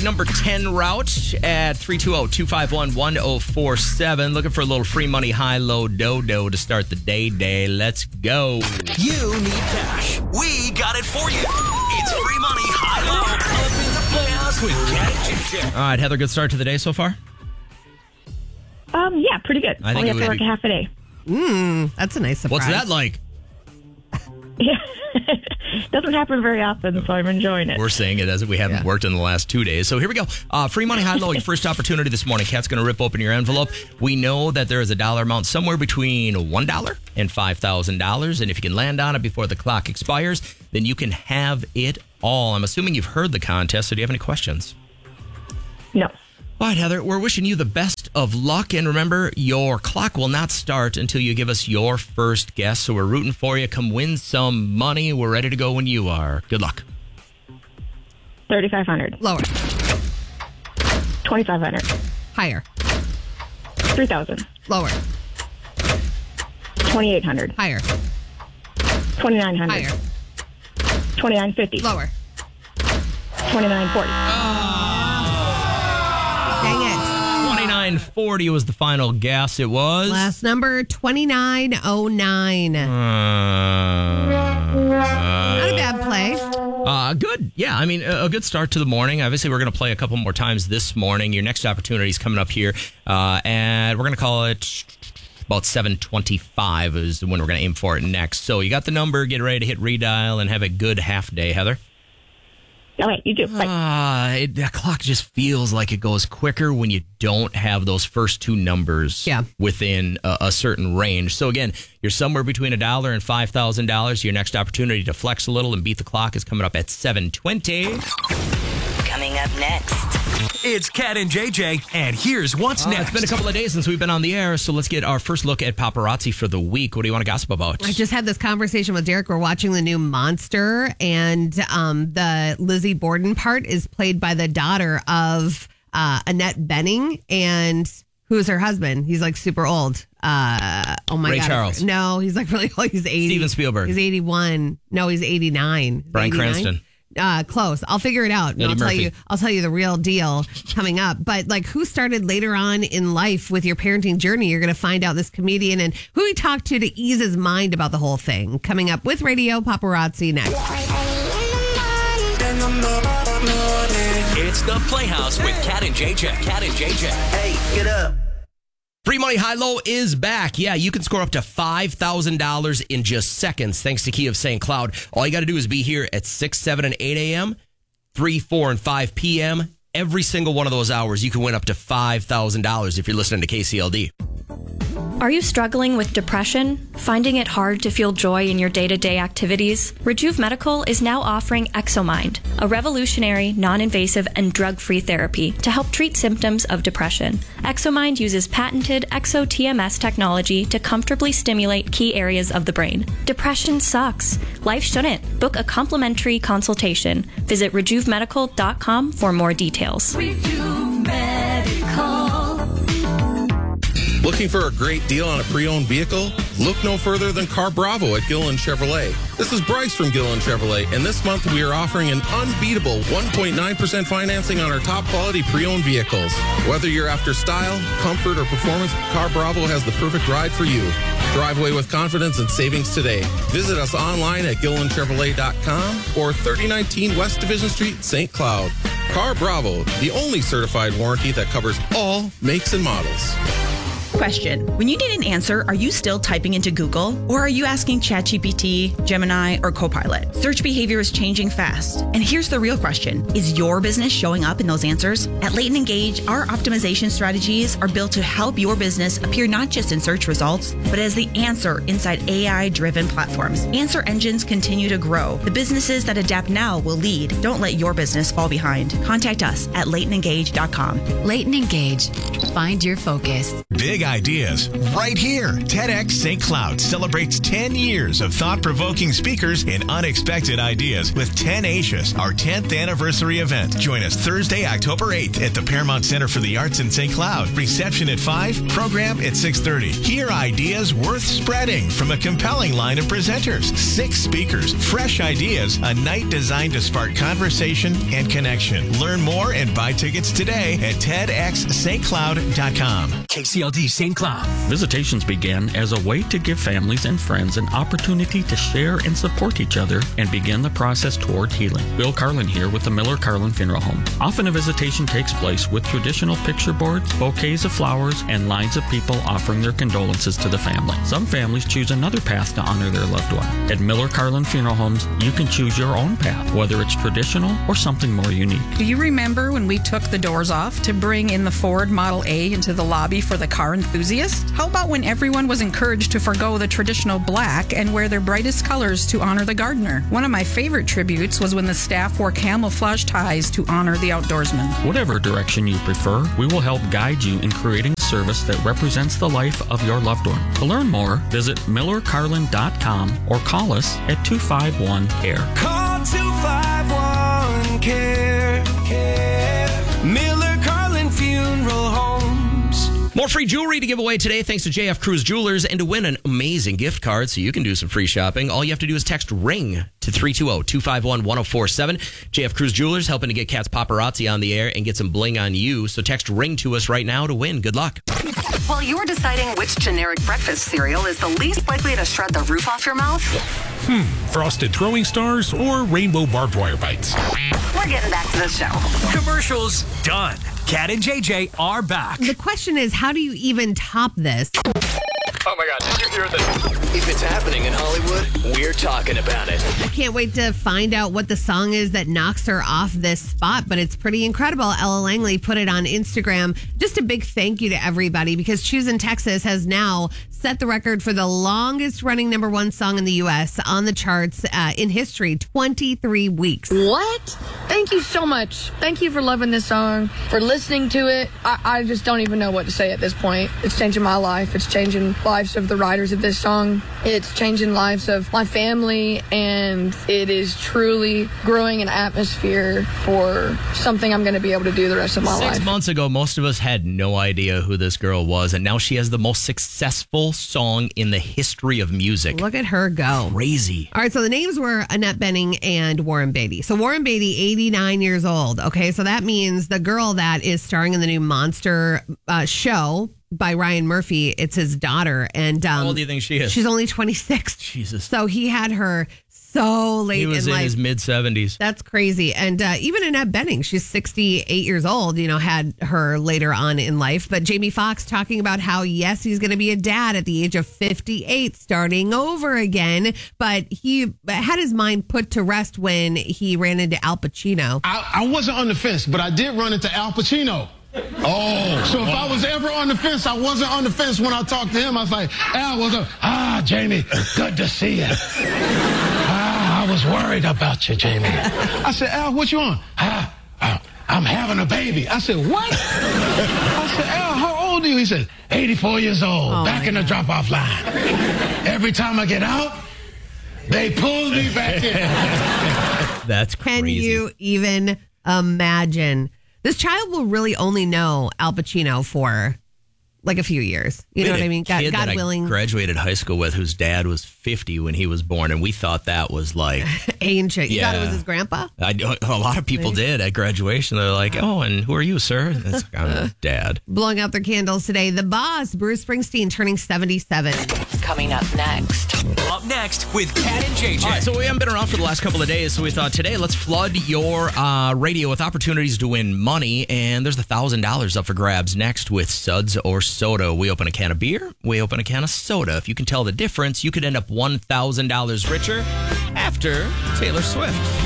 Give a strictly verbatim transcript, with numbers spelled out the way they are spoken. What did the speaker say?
number ten route at three two zero, two five one, one zero four seven. Looking for a little free money, high-low dodo to start the day day. Let's go. You need cash. We got it for you. It's free money, high-low, up in the Playhouse with Cat and J J. All right, Heather, good start to the day so far? Um, yeah, pretty good. I think Only it have to would work be- a half a day. Mm, that's a nice surprise. What's that like? Yeah. Doesn't happen very often, so I'm enjoying it. We're saying it as if we haven't Yeah. worked in the last two days. So here we go. Uh, free money, high low. Your first opportunity this morning. Kat's going to rip open your envelope. We know that there is a dollar amount somewhere between one dollar and five thousand dollars. And if you can land on it before the clock expires, then you can have it all. I'm assuming you've heard the contest. So do you have any questions? No. All right, Heather, we're wishing you the best of luck. And remember, your clock will not start until you give us your first guess. So we're rooting for you. Come win some money. We're ready to go when you are. Good luck. thirty-five hundred. Lower. twenty-five hundred. Higher. three thousand. Lower. twenty-eight hundred. Higher. twenty-nine hundred. Higher. twenty-nine fifty. Lower. twenty-nine forty. Dang it. twenty-nine forty was the final guess. It was. Last number, twenty-nine oh nine. Uh, Not a bad play. uh, good. Yeah, I mean, a, a good start to the morning. Obviously, we're going to play a couple more times this morning. Your next opportunity is coming up here, uh, and we're going to call it about seven twenty-five is when we're going to aim for it next. So you got the number. Get ready to hit redial and have a good half day, Heather. All right, you do. Bye. Uh, it, the clock just feels like it goes quicker when you don't have those first two numbers Yeah. within a, a certain range. So again, you're somewhere between a dollar and five thousand dollars. Your next opportunity to flex a little and beat the clock is coming up at seven twenty. Coming up next. It's Cat and J J, and here's what's Uh, next. it's been a couple of days since we've been on the air, so let's get our first look at paparazzi for the week. What do you want to gossip about? I just had this conversation with Derek. We're watching the new Monster, and um, the Lizzie Borden part is played by the daughter of uh, Annette Bening, and who's her husband? He's like super old. Uh, oh my Ray god! Charles. No, he's like really old. He's eighty. Steven Spielberg. He's eighty-one. No, he's eighty-nine. Is he Bryan eighty-nine? Cranston. Uh, close. I'll figure it out. And Eddie I'll tell Murphy. you. I'll tell you the real deal coming up. But like, who started later on in life with your parenting journey? You're going to find out this comedian and who he talked to to ease his mind about the whole thing. Coming up with Radio Paparazzi next. It's the Playhouse with Cat and J J. Cat and J J. Hey, get up. Free Money High Low is back. Yeah, you can score up to five thousand dollars in just seconds thanks to Key of Saint Cloud. All you got to do is be here at six, seven, and eight a.m., three, four, and five p.m. Every single one of those hours, you can win up to five thousand dollars if you're listening to K C L D. Are you struggling with depression? Finding it hard to feel joy in your day-to-day activities? Rejuve Medical is now offering ExoMind, a revolutionary, non-invasive, and drug-free therapy to help treat symptoms of depression. ExoMind uses patented ExoT M S technology to comfortably stimulate key areas of the brain. Depression sucks. Life shouldn't. Book a complimentary consultation. Visit rejuve medical dot com for more details. Rejuve Medical. Looking for a great deal on a pre-owned vehicle? Look no further than Car Bravo at Gillen Chevrolet. This is Bryce from Gillen Chevrolet, and this month we are offering an unbeatable one point nine percent financing on our top quality pre-owned vehicles. Whether you're after style, comfort, or performance, Car Bravo has the perfect ride for you. Drive away with confidence and savings today. Visit us online at gillen chevrolet dot com or thirty nineteen West Division Street, Saint Cloud. Car Bravo, the only certified warranty that covers all makes and models. Question. When you need an answer, are you still typing into Google? Or are you asking ChatGPT, Gemini, or Copilot? Search behavior is changing fast. And here's the real question. Is your business showing up in those answers? At Leighton Engage, our optimization strategies are built to help your business appear not just in search results, but as the answer inside A I-driven platforms. Answer engines continue to grow. The businesses that adapt now will lead. Don't let your business fall behind. Contact us at leighton engage dot com. Leighton Engage. find your focus. Big ideas right here. TEDx Saint Cloud celebrates ten years of thought-provoking speakers and unexpected ideas with ten Acious, our tenth anniversary event. Join us Thursday, October eighth at the Paramount Center for the Arts in Saint Cloud. Reception at five, program at six thirty. Hear ideas worth spreading from a compelling line of presenters. Six speakers, fresh ideas, a night designed to spark conversation and connection. Learn more and buy tickets today at ted x st cloud dot com. K C L D Saint Cloud. Visitations began as a way to give families and friends an opportunity to share and support each other and begin the process toward healing. Bill Carlin here with the Miller Carlin Funeral Home. Often a visitation takes place with traditional picture boards, bouquets of flowers, and lines of people offering their condolences to the family. Some families choose another path to honor their loved one. At Miller Carlin Funeral Homes, you can choose your own path, whether it's traditional or something more unique. Do you remember when we took the doors off to bring in the Ford Model A into the lobby for the car enthusiast? How about when everyone was encouraged to forgo the traditional black and wear their brightest colors to honor the gardener? One of my favorite tributes was when the staff wore camouflage ties to honor the outdoorsman. Whatever direction you prefer, we will help guide you in creating a service that represents the life of your loved one. To learn more, visit miller carlin dot com or call us at two five one care. Call two five one care. care. Miller Carlin Funeral Homes. More free jewelry to give away today thanks to J F Cruz Jewelers, and to win an amazing gift card so you can do some free shopping. All you have to do is text RING to three two zero, two five one, one zero four seven. J F Cruz Jewelers helping to get Cat's Paparazzi on the air and get some bling on you. So text RING to us right now to win. Good luck. While you're deciding which generic breakfast cereal is the least likely to shred the roof off your mouth, Hmm, Frosted Throwing Stars or Rainbow Barbed Wire Bites? we're getting back to the show. Commercials done. Cat and J J are back. The question is, how do you even top this? Oh my God, did you hear this? If it's happening in Hollywood, we're talking about it. I can't wait to find out what the song is that knocks her off this spot, but it's pretty incredible. Ella Langley put it on Instagram. Just a big thank you to everybody, because Choosing Texas has now set the record for the longest running number one song in the U S on the charts uh, in history, twenty-three weeks. What? Thank you so much. Thank you for loving this song, for listening to it. I, I just don't even know what to say at this point. It's changing my life. It's changing lives of the writers of this song. It's changing lives of my family, and it is truly growing an atmosphere for something I'm going to be able to do the rest of my life. Six months ago, most of us had no idea who this girl was, and now she has the most successful song in the history of music. Look at her go. Crazy. All right, so the names were Annette Bening and Warren Beatty. So Warren Beatty, eighty-nine years old. Okay, so that means the girl that is starring in the new Monster uh, show by Ryan Murphy, it's his daughter. And um, how old do you think she is? She's only twenty-six. Jesus. So he had her so late He was in in life. his mid seventies. That's crazy. And uh, even Annette Bening, she's sixty-eight years old, you know, had her later on in life. But Jamie Foxx talking about how, yes, he's going to be a dad at the age of fifty-eight, starting over again. But he had his mind put to rest when he ran into Al Pacino. I, I wasn't on the fence, but I did run into Al Pacino. Oh, so if I was ever on the fence, I wasn't on the fence when I talked to him. I was like, Al, what's up? Ah, Jamie, good to see you. Ah, I was worried about you, Jamie. I said, Al, what you on? Ah, ah, I'm having a baby. I said, what? I said, Al, how old are you? He said, eighty-four years old, oh, back in the drop-off line. Every time I get out, they pull me back in. That's crazy. Can you even imagine? This child will really only know Al Pacino for like a few years. You know what I mean? God, kid God that willing. I graduated high school with, whose dad was fifty when he was born, and we thought that was like ancient. You yeah. thought it was his grandpa? I, a lot of people did at graduation. They're like, "Oh, and who are you, sir?" And it's like, I'm his dad. Blowing out their candles today. The Boss, Bruce Springsteen, turning seventy-seven. Coming up next. Up next with Cat and J J. All right, so we haven't been around for the last couple of days, so we thought today let's flood your uh, radio with opportunities to win money, and there's the one thousand dollars up for grabs next with Suds or Soda. We open a can of beer, we open a can of soda. If you can tell the difference, you could end up one thousand dollars richer after Taylor Swift.